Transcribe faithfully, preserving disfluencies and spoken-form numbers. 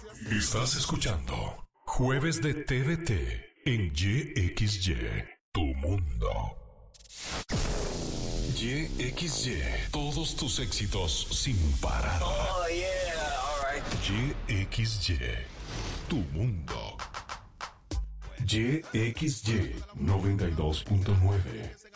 Estás escuchando Jueves de T V T en Y X Y, tu mundo. Y X Y, todos tus éxitos sin parar. Oh, yeah, all right. Y X Y, tu mundo. Y X Y noventa y dos punto nueve.